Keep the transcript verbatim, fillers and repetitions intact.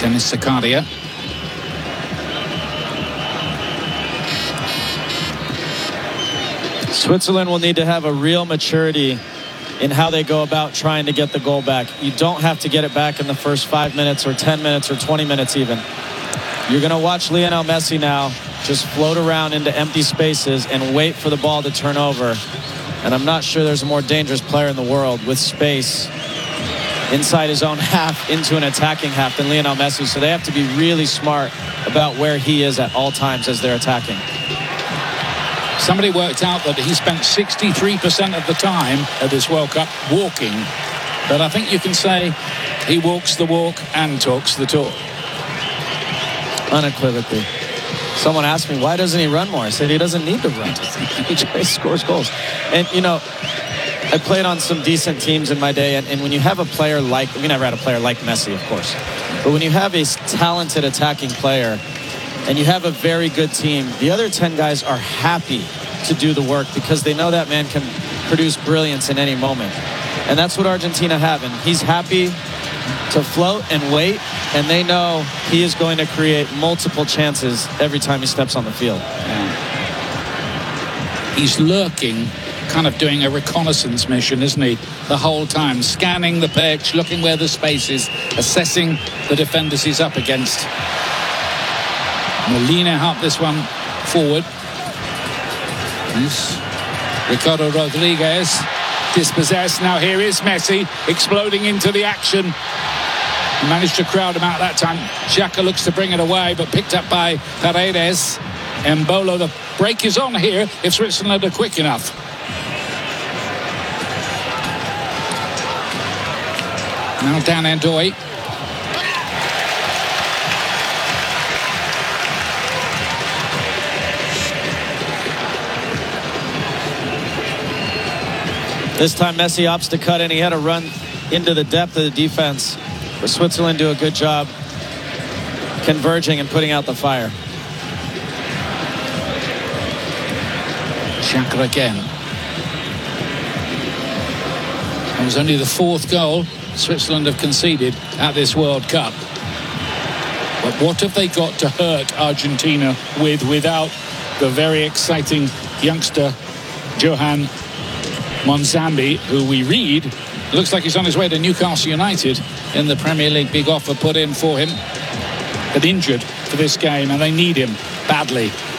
Dennis Zakaria. Switzerland will need to have a real maturity in how they go about trying to get the goal back. You don't have to get it back in the first five minutes or ten minutes or twenty minutes even. You're going to watch Lionel Messi now just float around into empty spaces and wait for the ball to turn over. And I'm not sure there's a more dangerous player in the world with space inside his own half into an attacking half than Lionel Messi. So they have to be really smart about where he is at all times as they're attacking. Somebody worked out that he spent sixty-three percent of the time at this World Cup walking. But I think you can say he walks the walk and talks the talk. Unequivocally. Someone asked me, why doesn't he run more? I said he doesn't need to run. He just scores goals. And, you know, I played on some decent teams in my day. And, and when you have a player like, we never had a player like Messi, of course. But when you have a talented attacking player and you have a very good team, the other ten guys are happy to do the work because they know that man can produce brilliance in any moment. And that's what Argentina have. And he's happy to float and wait, and they know he is going to create multiple chances every time he steps on the field. Yeah. He's lurking, kind of doing a reconnaissance mission, isn't he? The whole time, scanning the pitch, looking where the space is, assessing the defenders he's up against. Molina helped this one forward. Yes. Ricardo Rodriguez dispossessed. Now here is Messi exploding into the action. He managed to crowd him out that time. Xhaka looks to bring it away, but picked up by Paredes. Embolo, the break is on here if Switzerland are quick enough. Now Dan Endoy. This time Messi opts to cut in. He had to run into the depth of the defense. But Switzerland do a good job converging and putting out the fire. Xhaka again. It was only the fourth goal Switzerland have conceded at this World Cup. But what have they got to hurt Argentina with without the very exciting youngster Johan Monzambi, who we read looks like he's on his way to Newcastle United in the Premier League. Big offer put in for him, but injured for this game, and they need him badly.